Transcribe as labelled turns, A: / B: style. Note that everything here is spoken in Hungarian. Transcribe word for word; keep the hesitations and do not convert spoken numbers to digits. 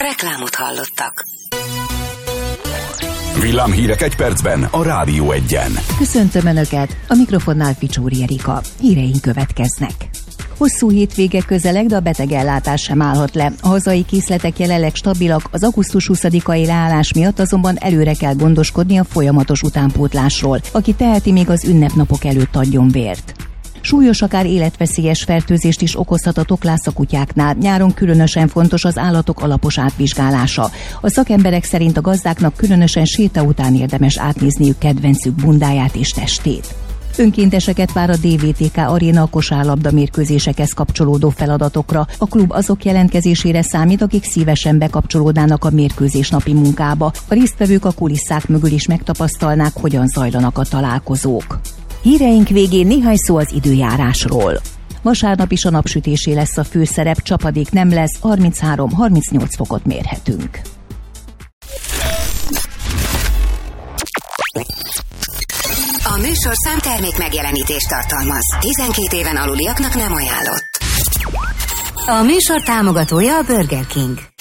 A: Reklámot hallottak.
B: Villámhírek egy percben a Rádió Egyen.
C: Köszöntöm Önöket, a mikrofonnál Picsóri Erika. Híreink következnek. Hosszú hétvége közeleg, de a betegellátás sem állhat le. A hazai készletek jelenleg stabilak, az augusztus huszadikai leállás miatt azonban előre kell gondoskodni a folyamatos utánpótlásról. Aki teheti, még az ünnepnapok előtt adjon vért. Súlyos, akár életveszélyes fertőzést is okozhat a toklász a kutyáknál. Nyáron különösen fontos az állatok alapos átvizsgálása. A szakemberek szerint a gazdáknak különösen séta után érdemes átnézniük kedvencük bundáját és testét. Önkénteseket vár a dé vé té ká Aréna a kosárlabda mérkőzésekhez kapcsolódó feladatokra. A klub azok jelentkezésére számít, akik szívesen bekapcsolódnának a mérkőzés napi munkába. A résztvevők a kulisszák mögül is megtapasztalnák, hogyan zajlanak a találkozók. Híreink végén néhány szó az időjárásról. Vasárnap is a napsütésé lesz a főszerep, csapadék nem lesz, harminchárom-harmincnyolc fokot mérhetünk.
A: A műsorszám termék megjelenítést tartalmaz. tizenkét éven aluliaknak nem ajánlott. A műsor támogatója a Burger King.